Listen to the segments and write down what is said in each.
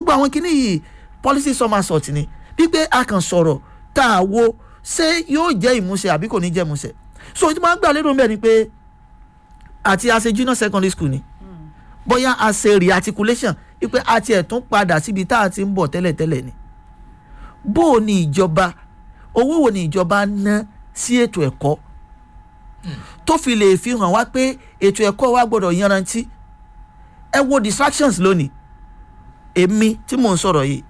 gbogbo àwọn kinní yìí policy somersault ni wípé a kàn sọ̀rọ̀ tá a wo ṣé yóò jẹ́ ìmúṣẹ àbí kò ní jẹ́ ìmúṣẹ. So tí wọ́n gbà lérò bẹ́ẹ̀ ni pé àti as a junior secondary school ni bóyá as a rearticulation wípé a tiẹ̀ tún padà síbi tá a ti ń bọ̀ tẹ́lẹ̀tẹ́lẹ̀ ni. bó o ní ìjọba owó wo ni ìjọba ná sí ètò ẹ̀kọ́ tó fi lè fi hàn wá pé ètò ẹ̀kọ́ wa gbọ́dọ̀ yanrantí. ẹ wo distractions lónìí. èmi tí mò ń sọ̀rọ̀ yìí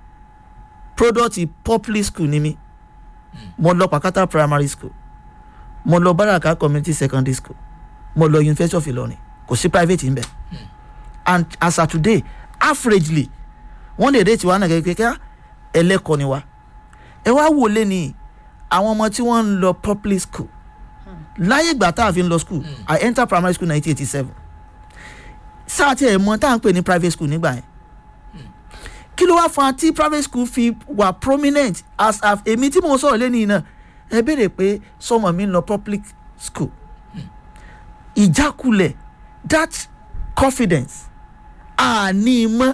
product public school ni mi. mo lọ Pakata primary school, mo lọ Baraka community secondary school, mo lọ University of Ilorin, kò sí private ń bẹ. And as of today averagely wọ́n lè rate wa náà kékeré ẹlẹ́kọ̀ọ́ ni wa. ẹ wá wò lé ní àwọn ọmọ tí wọ́n ń lọ public school láyé ìgbà tá a fi ń lọ school. I enter primary school 1987. sáà tí ẹ̀ mọ̀ tá à ń pè ní private school nígbà yẹn. kí ló wá fa tí private school fi wà prominent as èmi tí mo sọ̀rọ̀ lẹ́nu yìí náà ẹ béèrè pé sọmọ mi ń lọ public school. ìjákulẹ̀ that confidence àní mọ́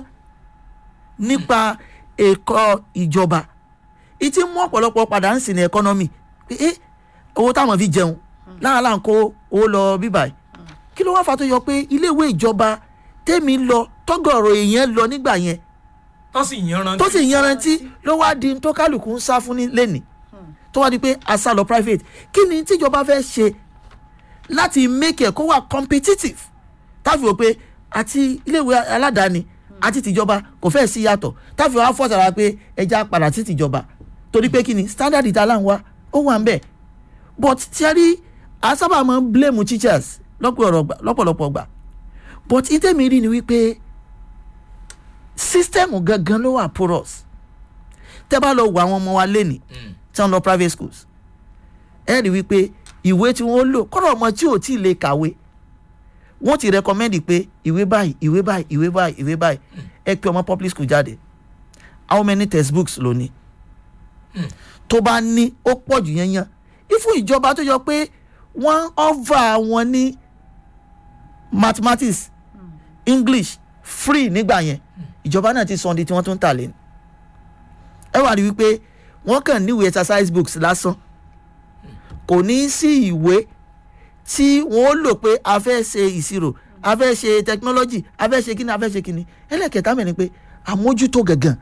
nípa ẹ̀kọ́ ìjọba ìtí mú ọ̀pọ̀lọpọ̀ padà ń sìn ní economy owó táwọn fi jẹun láàlá ń kó owó lọ bíbáyìí. kí ló wá fa tó yọ pé iléèwé ìjọba tèmi lọ tọ́gọ̀rọ̀ èèyàn lọ nígbà yẹn tó sì yanrantí ló wá di tó kálukú ń sá fún ní lẹ́nìí tó wá di pé a sá lọ private. kí ni tíjọba fẹ́ ṣe láti make ẹ̀ kó wà competitive táfi wò pé àti iléèwé aládàáni àti tìjọba kò fẹ́ sí yàtọ̀ táfi wá fọ́sàrà pé ẹja padà sí tìjọba torí pé kí ni standard ìta là ń wá ó wà ń bẹ̀. but tíẹ́rí àsábà máa ń blame teachers lọ́pọ̀lọpọ̀ gbà but ìtẹ̀mí rí ni wípé system gangan ló wà porous. tẹ́ bá lọ wo àwọn ọmọ wa lẹ́nìí tí wọ́n lọ private schools ẹ rí wípé ìwé tí wọ́n lò kọ́rọ̀ ọmọ tí ò tí ì lè kàwé wọ́n ti recommend pé ìwé báyìí ẹ pé ọmọ public school jáde. how many textbooks ló ní? tó bá ní ó pọ̀ jù yẹn ifun ìjọba tó yọ pé wọ́n offer wọn ní mathematics English free nígbà yẹn ìjọba náà ti sọ ní tí wọ́n tún tà lé ní. ẹ wà rí wípé wọ́n kàn níwèé exercise books lásán kò ní sí ìwé tí wọ́n lò pé a fẹ́ ṣe ìṣirò a fẹ́ ṣe technology a fẹ́ ṣe kíni ẹlẹ́kẹ̀ẹ́ta mẹ́rin pé àmójútó gàngàn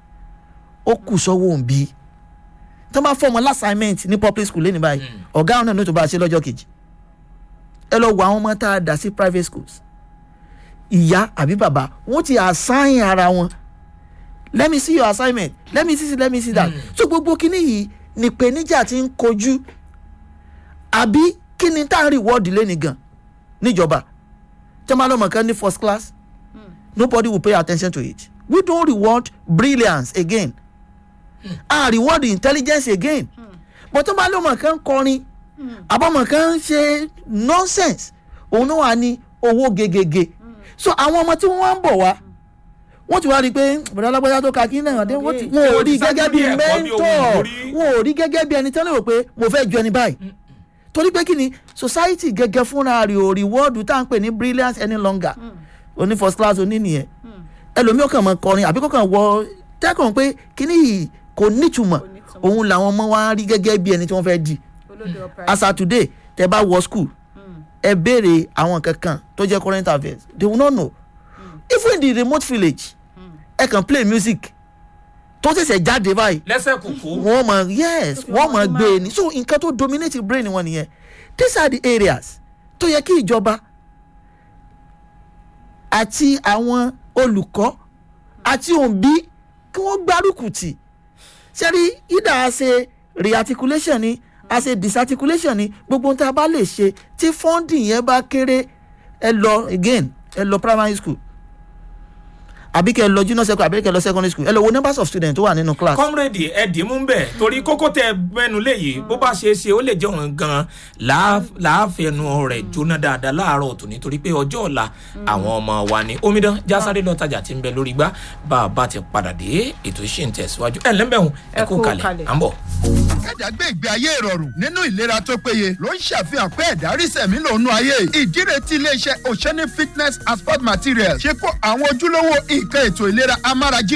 ó kù sọ́wọ́ òǹbí tó bá fọ́ ọmọ l'assignment ní public school lẹ́nu báyìí ọ̀gá ọ̀nà ní tó bá ṣe lọ́jọ́ kejì. ẹ lọ wo àwọn ọmọ tá a dà sí private schools ìyá àbí bàbá wọ́n ti assign ara wọn let me see your assignment let me see that. so gbogbo kíní yìí ní ìpèníjà tí ń kojú àbí kí ni tá a reward lẹ́nu gan níjọba tí wọ́n bá lọ́mọ kan ní first class nobody will pay attention to it. We don't reward brilliance again. Reward intelligence again. But tó bá lọ́mọ kan kọrin àbọ̀mọ̀ kan ṣe nonsense òun náà wà ní owó gegege. So àwọn ọmọ tí wọ́n wá ń bọ̀ wá wọ́n ti wá rí i pé bọ̀dá alágbájá tó ka kí náà wọ́n ò rí gẹ́gẹ́ bí mentor wọ́n ò rí gẹ́gẹ́ bí ẹni tẹ́lẹ̀ rò pé mo fẹ́ ju ẹni báyìí. Torí pé kí ni society gẹ́gẹ́ fúnra rẹ̀ ò reward tá à ń pè ní brilliance any longer. Oní first class oní nìyẹn. Ẹlòmíràn kàn mọ kọrin àbí kàn wọ tẹ́kàn pé kíní yìí kò nítumọ̀ òun làwọn ọmọ wa rí gẹ́gẹ́ bí ẹni tí wọ́n fẹ́ di. As of today tẹ́ bá wọ school ẹ béèrè àwọn kankan tó jẹ́ current affairs they will not know. Even in the remote village ẹ kàn play music tó ṣẹ̀ṣẹ̀ jáde báyìí lẹ́sẹ̀ kùkú wọ́n mọ̀ gbé ni. So nǹkan tó dominate brain wọn nìyẹn. These are the areas tó yẹ kí ìjọba àti àwọn olùkọ́ àti òǹbí kí wọ́n gbárùkù tì. Ṣé rí ìdá ṣe rearticulation ni a ṣe disarticulation ni gbogbo ohun tí a bá lè ṣe tí funding yẹn bá kéré ẹ lọ primary school àbí kẹ́ lọ junior secondary àbí kẹ́ lọ secondary school ẹ lọ wo numbers of students tó wà nínú class. comrade ẹ̀dì mú bẹ́ẹ̀ torí kókó tẹ mẹ́nu léyìí bó bá ṣe é ṣe ó lè jẹ́ òun gan-an láàfẹnu rẹ̀ jóná dáadáa láàárọ̀ tòní torí pé ọjọ́ ọ̀la àwọn ọmọ wa ní omidan jásáré lọ́tajà tí ń bẹ lórí gbá bá a bá ti padà dé ètò ìṣe ń tẹ̀síwájú ẹ̀ lẹ́mbẹ̀hún ẹ kú kalẹ̀ à ń bọ̀. ẹ̀dá gbé ìgbé ayé ìrọ̀rùn nínú ìlera tó péye ló ń ṣàfihàn pé ẹ̀dá rí sẹ̀mí lòún ayé ìdíre tí iléeṣẹ́ Oceanic Fitness and Sport Materials ṣe kó àwọn ojúlówó nǹkan ètò ìlera amárají